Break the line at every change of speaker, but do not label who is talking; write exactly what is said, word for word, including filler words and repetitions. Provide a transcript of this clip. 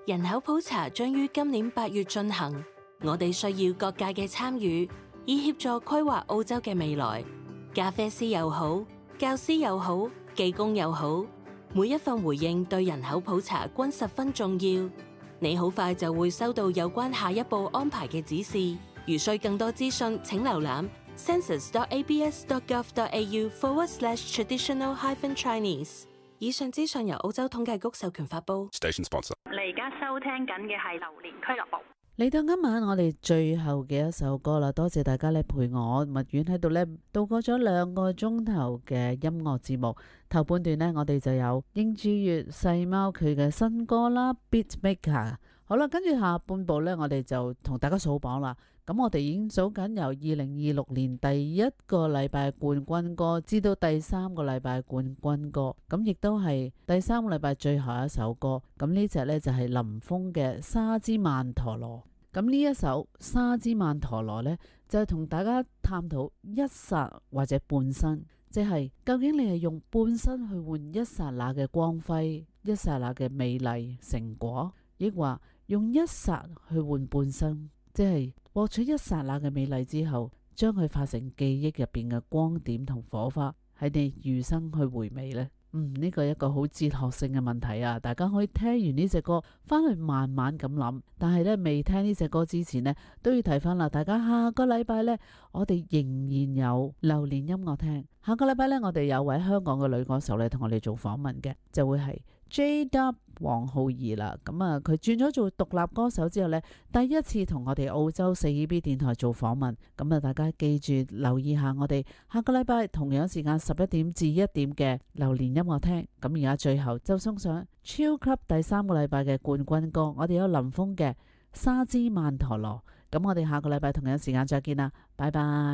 人口普查將於今年八月進行，我哋需要各界嘅參與，以協助規劃澳洲嘅未來。咖啡師又好，教師又好，技工又好，每一份回應對人口普查均十分重要。你好快就會收到有關下一步安排嘅指示。如需更多資訊，請瀏覽 census dot a b s dot gov dot a u forward slash traditional hyphen Chinese。以上資訊由澳洲統計局授權發布。
Station sponsor。
你而家收聽緊嘅係榴蓮俱樂部。
嚟到今晚我哋最後嘅一首歌啦，多謝大家咧陪我蜜丸喺度咧度過咗兩個鐘頭嘅音樂節目。頭半段呢，我哋就有英珠月細貓佢嘅新歌啦 Beatmaker。好啦，跟住下半部呢，我哋就同大家數榜啦。咁我哋已經數緊由二零二六年第一個禮拜冠軍歌至到第三個禮拜冠軍歌，咁亦都係第三個禮拜最後一首歌。咁呢隻呢，就係林峰嘅沙之曼陀羅。咁呢一首沙之曼陀羅呢，就係同大家探討一剎或者半生，即係究竟你係用半生去換一剎那嘅光輝，一剎那嘅美麗成果，抑或用一剎去換半生，即係獲取一剎那嘅美麗之後，將佢化成記憶入邊嘅光點同火花，喺你餘生去回味呢？嗯，呢個係一個好哲學性嘅問題啊！大家可以聽完呢隻歌翻去慢慢咁諗，但係呢，未聽呢隻歌之前呢，都要提翻啦。大家下個禮拜呢，我哋仍然有榴蓮音樂聽。下個禮拜呢，我哋有位香港嘅女歌手嚟同我哋做訪問嘅，就會係 J W 黃浩儀啦。咁啊，佢轉咗做獨立歌手之後呢，第一次同我哋澳洲四 E B 電台做訪問。咁啊，大家記住留意下我哋下個禮拜同樣時間十一點至一點嘅榴蓮音樂聽。咁而家最後就送上超級第三個禮拜嘅冠軍歌，我哋有林峰嘅沙之曼陀羅。咁我哋下個禮拜同樣時間再見啦，拜拜。